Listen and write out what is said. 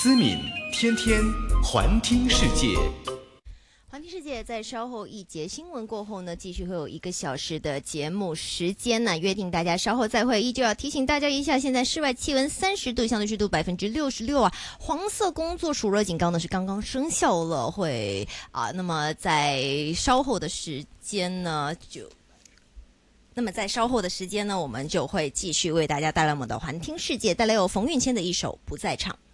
思敏，天天环听世界。 环听世界在稍后一节新闻过后呢，继续会有1个小时的节目时间呢，约定大家稍后再会。依旧要提醒大家一下，现在室外气温30度，相对湿度66%啊。黄色工作暑热警告呢是刚刚生效了，那么在稍后的时间呢我们就会继续为大家带来我们的环听世界，带来有冯运谦的一首《不在场》。